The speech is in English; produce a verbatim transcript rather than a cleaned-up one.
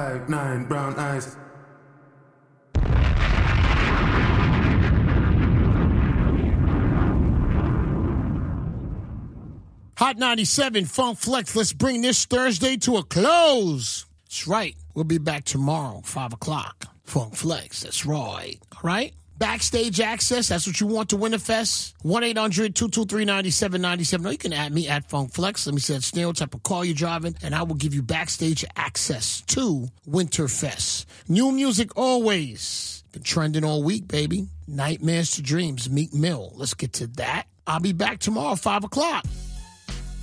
five nine brown eyes. Hot ninety-seven, Funk Flex. Let's bring this Thursday to a close. That's right. We'll be back tomorrow, five o'clock. Funk Flex. That's right. All right? Backstage access. That's what you want to Winterfest. one eight hundred two two three nine seven nine seven. No, you can add me at Funk Flex. Let me say that snail type of car you're driving, and I will give you backstage access to Winterfest. New music always. Been trending all week, baby. Nightmares to Dreams, Meek Mill. Let's get to that. I'll be back tomorrow, five o'clock.